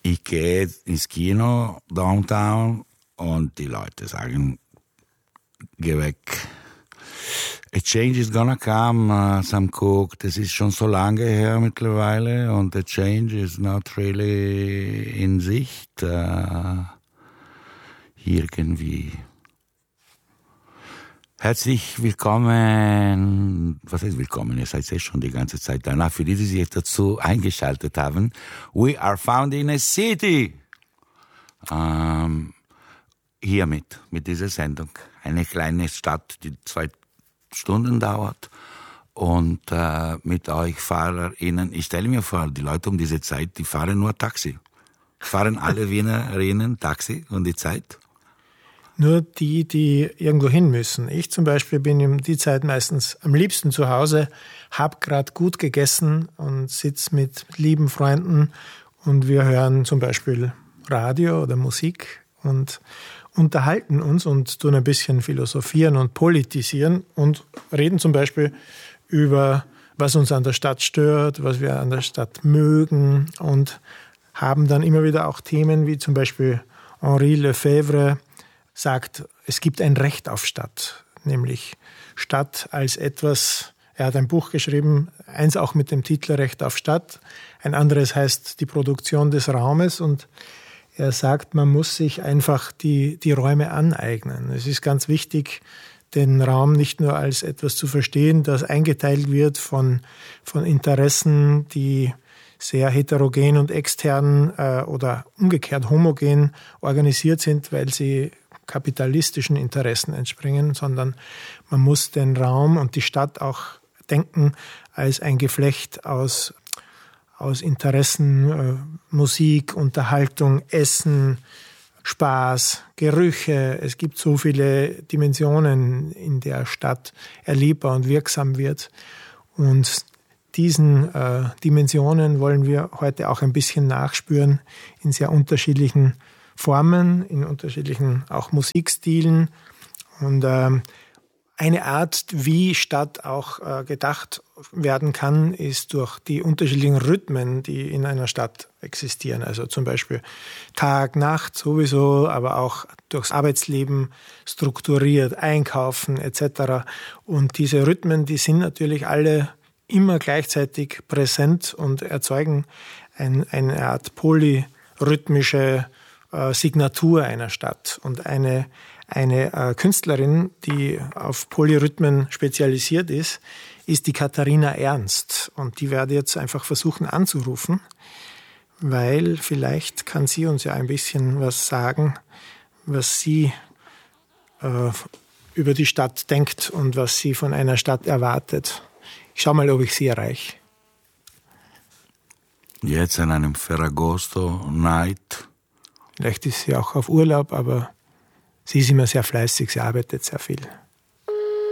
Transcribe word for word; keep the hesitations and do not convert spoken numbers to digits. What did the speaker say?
ich gehe ins Kino Downtown und die Leute sagen, geh weg. A change is gonna come, uh, Sam Cooke. Das ist schon so lange her mittlerweile und the change is not really in Sicht. Uh, irgendwie. Herzlich willkommen, was heißt willkommen, ihr seid ja schon die ganze Zeit danach, für die, die sich dazu eingeschaltet haben. We are found in a city. Ähm, hiermit, mit dieser Sendung. Eine kleine Stadt, die zwei Stunden dauert. Und äh, mit euch FahrerInnen, ich stelle mir vor, die Leute um diese Zeit, die fahren nur Taxi. Fahren alle Wienerinnen Taxi um die Zeit? Nur die, die irgendwo hin müssen. Ich zum Beispiel bin um die Zeit meistens am liebsten zu Hause, hab gerade gut gegessen und sitze mit lieben Freunden und wir hören zum Beispiel Radio oder Musik und unterhalten uns und tun ein bisschen philosophieren und politisieren und reden zum Beispiel über, was uns an der Stadt stört, was wir an der Stadt mögen und haben dann immer wieder auch Themen wie zum Beispiel Henri Lefebvre sagt, es gibt ein Recht auf Stadt, nämlich Stadt als etwas, er hat ein Buch geschrieben, eins auch mit dem Titel Recht auf Stadt, ein anderes heißt die Produktion des Raumes und er sagt, man muss sich einfach die, die Räume aneignen. Es ist ganz wichtig, den Raum nicht nur als etwas zu verstehen, das eingeteilt wird von, von Interessen, die sehr heterogen und extern äh, oder umgekehrt homogen organisiert sind, weil sie kapitalistischen Interessen entspringen, sondern man muss den Raum und die Stadt auch denken als ein Geflecht aus, aus Interessen, äh, Musik, Unterhaltung, Essen, Spaß, Gerüche. Es gibt so viele Dimensionen, in der Stadt erlebbar und wirksam wird. Und diesen äh, Dimensionen wollen wir heute auch ein bisschen nachspüren in sehr unterschiedlichen Formen, in unterschiedlichen auch Musikstilen und ähm, eine Art, wie Stadt auch äh, gedacht werden kann, ist durch die unterschiedlichen Rhythmen, die in einer Stadt existieren. Also zum Beispiel Tag, Nacht sowieso, aber auch durchs Arbeitsleben strukturiert, Einkaufen et cetera. Und diese Rhythmen, die sind natürlich alle immer gleichzeitig präsent und erzeugen ein, eine Art polyrhythmische Signatur einer Stadt. Und eine, eine äh, Künstlerin, die auf Polyrhythmen spezialisiert ist, ist die Katharina Ernst. Und die werde ich jetzt einfach versuchen anzurufen, weil vielleicht kann sie uns ja ein bisschen was sagen, was sie äh, über die Stadt denkt und was sie von einer Stadt erwartet. Ich schau mal, ob ich sie erreiche. Jetzt an einem Ferragosto-Night. Vielleicht ist sie auch auf Urlaub, aber sie ist immer sehr fleißig, sie arbeitet sehr viel.